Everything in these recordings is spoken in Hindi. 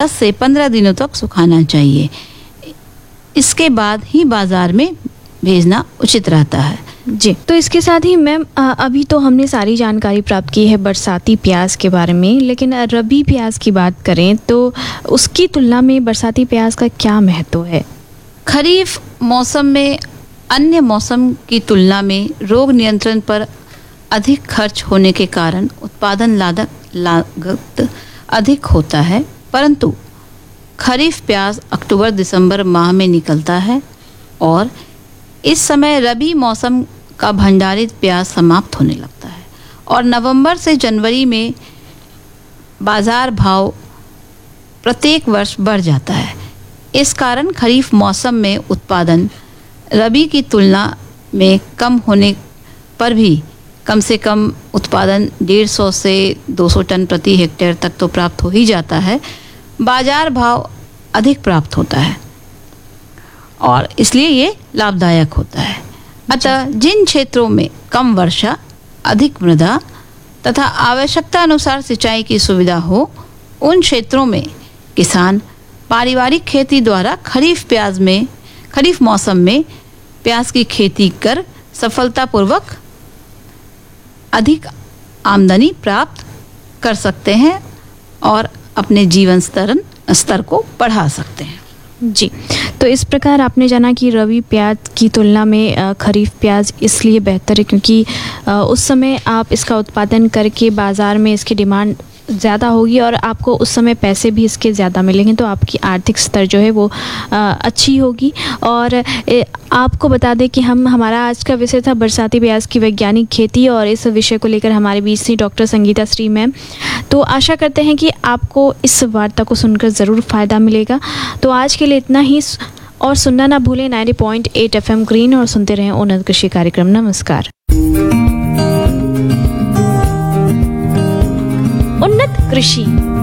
10 से 15 दिनों तक सुखाना चाहिए। इसके बाद ही बाजार में भेजना उचित रहता है। जी, तो इसके साथ ही मैम अभी तो हमने सारी जानकारी प्राप्त की है बरसाती प्याज के बारे में, लेकिन रबी प्याज की बात करें तो उसकी तुलना में बरसाती प्याज का क्या महत्व है? खरीफ मौसम में अन्य मौसम की तुलना में रोग नियंत्रण पर अधिक खर्च होने के कारण उत्पादन लागत अधिक होता है, परंतु खरीफ प्याज अक्टूबर दिसंबर माह में निकलता है और इस समय रबी मौसम का भंडारित प्याज समाप्त होने लगता है और नवंबर से जनवरी में बाजार भाव प्रत्येक वर्ष बढ़ जाता है। इस कारण खरीफ मौसम में उत्पादन रबी की तुलना में कम होने पर भी कम से कम उत्पादन 150 से 200 टन प्रति हेक्टेयर तक तो प्राप्त हो ही जाता है। बाजार भाव अधिक प्राप्त होता है और इसलिए ये लाभदायक होता है। अतः जिन क्षेत्रों में कम वर्षा, अधिक मृदा तथा आवश्यकता अनुसार सिंचाई की सुविधा हो, उन क्षेत्रों में किसान पारिवारिक खेती द्वारा खरीफ मौसम में प्याज की खेती कर सफलतापूर्वक अधिक आमदनी प्राप्त कर सकते हैं और अपने जीवन स्तर को बढ़ा सकते हैं। जी, तो इस प्रकार आपने जाना कि रबी प्याज की तुलना में खरीफ प्याज इसलिए बेहतर है क्योंकि उस समय आप इसका उत्पादन करके बाज़ार में इसकी डिमांड ज़्यादा होगी और आपको उस समय पैसे भी इसके ज़्यादा मिलेंगे, तो आपकी आर्थिक स्तर जो है वो अच्छी होगी। और आपको बता दें कि हमारा आज का विषय था बरसाती प्याज की वैज्ञानिक खेती और इस विषय को लेकर हमारे बीच थी डॉक्टर संगीता श्री मैम। तो आशा करते हैं कि आपको इस वार्ता को सुनकर ज़रूर फ़ायदा मिलेगा। तो आज के लिए इतना ही और सुनना ना भूलें 90.8 FM ग्रीन और सुनते रहें उन्नत कृषि कार्यक्रम। नमस्कार। उन्नत कृषि।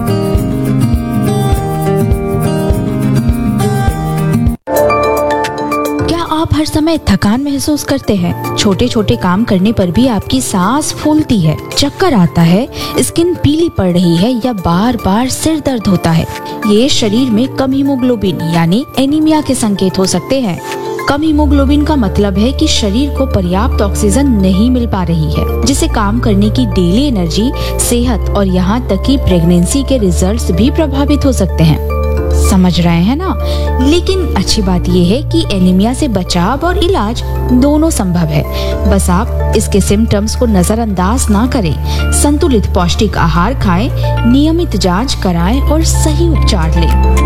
क्या आप हर समय थकान महसूस करते हैं? छोटे छोटे काम करने पर भी आपकी सांस फूलती है, चक्कर आता है, स्किन पीली पड़ रही है या बार बार सिर दर्द होता है? ये शरीर में कम हीमोग्लोबिन यानी एनीमिया के संकेत हो सकते हैं। कम हीमोग्लोबिन का मतलब है कि शरीर को पर्याप्त ऑक्सीजन नहीं मिल पा रही है, जिससे काम करने की डेली एनर्जी, सेहत और यहाँ तक कि प्रेगनेंसी के रिजल्ट्स भी प्रभावित हो सकते हैं। समझ रहे हैं ना? लेकिन अच्छी बात यह है कि एनीमिया से बचाव और इलाज दोनों संभव है। बस आप इसके सिम्टम्स को नजरअंदाज ना करें। संतुलित पौष्टिक आहार खाएं, नियमित जांच कराएं और सही उपचार लें।